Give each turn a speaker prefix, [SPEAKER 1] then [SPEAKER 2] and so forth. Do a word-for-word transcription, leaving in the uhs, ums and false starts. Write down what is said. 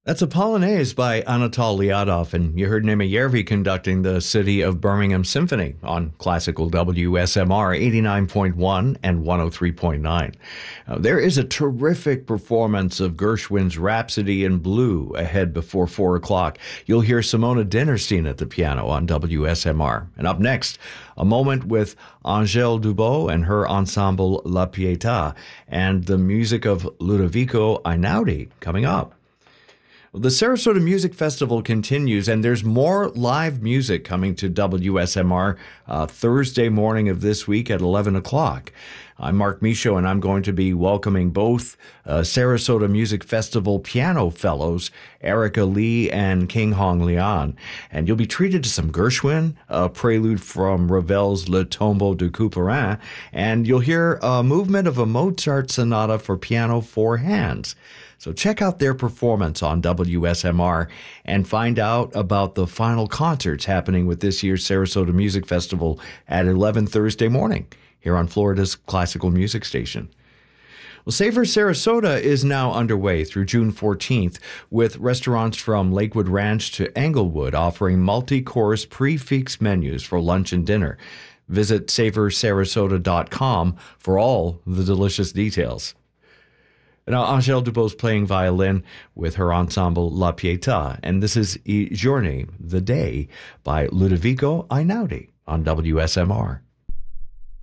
[SPEAKER 1] That's a Polonaise by Anatol Liadov, and you heard Nima Yervi conducting the City of Birmingham Symphony on classical W S M R eighty-nine point one and one oh three point nine. Uh, there is a terrific performance of Gershwin's Rhapsody in Blue ahead before four o'clock. You'll hear Simona Dinnerstein at the piano on W S M R. And up next, a moment with Angèle Dubos and her ensemble La Pietà, and the music of Ludovico Einaudi coming up. The Sarasota Music Festival continues, and there's more live music coming to W S M R uh, Thursday morning of this week at eleven o'clock. I'm Mark Michaud, and I'm going to be welcoming both uh, Sarasota Music Festival piano fellows, Erica Lee and King Hong Leon. And you'll be treated to some Gershwin, a prelude from Ravel's Le Tombeau de Couperin, and you'll hear a movement of a Mozart sonata for piano four hands. So check out their performance on W S M R and find out about the final concerts happening with this year's Sarasota Music Festival at eleven Thursday morning here on Florida's classical music station. Well, Savor Sarasota is now underway through June fourteenth, with restaurants from Lakewood Ranch to Englewood offering multi-course prix-fixe menus for lunch and dinner. Visit savor sarasota dot com for all the delicious details. Now, Angèle Dubos playing violin with her ensemble La Pietà, and this is I Giorni, The Day, by Ludovico Einaudi on W S M R.